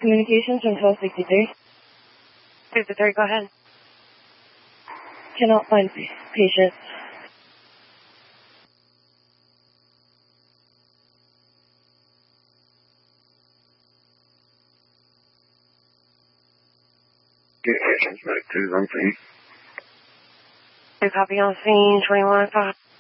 Communications from 1263. 53, go ahead. Cannot find patient. Communications back to 1 scene. Copy on scene 21-5.